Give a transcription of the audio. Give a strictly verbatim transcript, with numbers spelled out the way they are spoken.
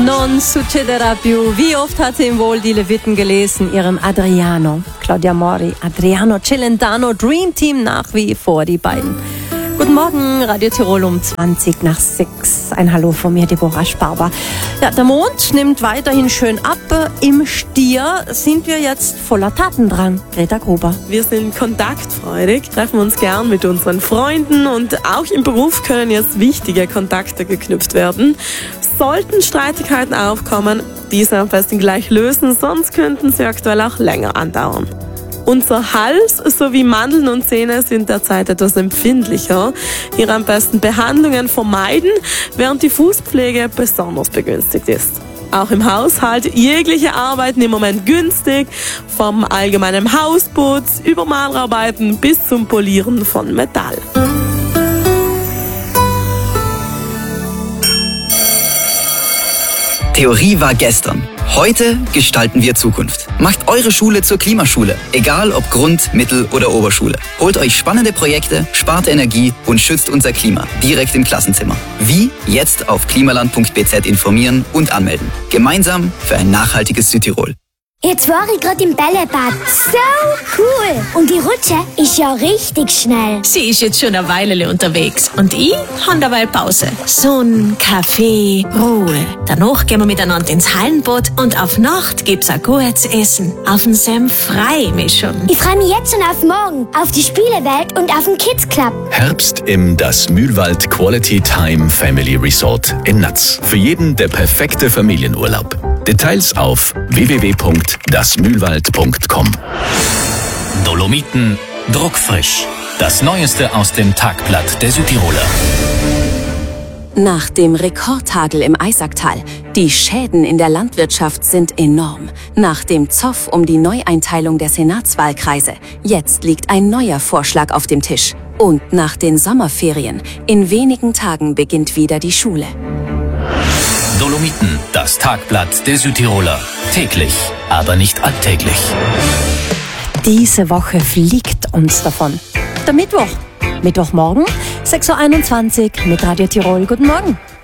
Non succederà più. Wie oft hat sie ihm wohl die Leviten gelesen? Ihrem Adriano, Claudia Mori, Adriano Celentano, Dream Team nach wie vor, die beiden. Guten Morgen, Radio Tirol um zwanzig nach sechs. Ein Hallo von mir, Deborah Sparber. Ja, der Mond nimmt weiterhin schön ab. Im Stier sind wir jetzt voller Tatendrang. Greta Gruber. Wir sind kontaktfreudig, treffen uns gern mit unseren Freunden und auch im Beruf können jetzt wichtige Kontakte geknüpft werden. Sollten Streitigkeiten aufkommen, diese am besten gleich lösen, sonst könnten sie aktuell auch länger andauern. Unser Hals sowie Mandeln und Zähne sind derzeit etwas empfindlicher. Hier am besten Behandlungen vermeiden, während die Fußpflege besonders begünstigt ist. Auch im Haushalt jegliche Arbeiten im Moment günstig, vom allgemeinen Hausputz über Malerarbeiten bis zum Polieren von Metall. Theorie war gestern. Heute gestalten wir Zukunft. Macht eure Schule zur Klimaschule. Egal ob Grund-, Mittel- oder Oberschule. Holt euch spannende Projekte, spart Energie und schützt unser Klima. Direkt im Klassenzimmer. Wie? Jetzt auf klimaland punkt b z informieren und anmelden. Gemeinsam für ein nachhaltiges Südtirol. Jetzt war ich gerade im Bällebad. So cool! Und die Rutsche ist ja richtig schnell. Sie ist jetzt schon eine Weile unterwegs und ich habe dabei Pause. Sonne, Kaffee, Ruhe. Danach gehen wir miteinander ins Hallenbad und auf Nacht gibt's ein gutes Essen. Auf den Senf freue ich mich schon. Ich freue mich jetzt schon auf morgen, auf die Spielewelt und auf den Kids Club. Herbst im Das Mühlwald Quality Time Family Resort in Natz. Für jeden der perfekte Familienurlaub. Details auf w w w punkt das mühlwald punkt com. Dolomiten druckfrisch. Das Neueste aus dem Tagblatt der Südtiroler. Nach dem Rekordhagel im Eisacktal. Die Schäden in der Landwirtschaft sind enorm. Nach dem Zoff um die Neueinteilung der Senatswahlkreise. Jetzt liegt ein neuer Vorschlag auf dem Tisch. Und nach den Sommerferien. In wenigen Tagen beginnt wieder die Schule. Dolomiten, das Tagblatt der Südtiroler. Täglich, aber nicht alltäglich. Diese Woche fliegt uns davon. Der Mittwoch. Mittwochmorgen, sechs Uhr einundzwanzig mit Radio Tirol. Guten Morgen.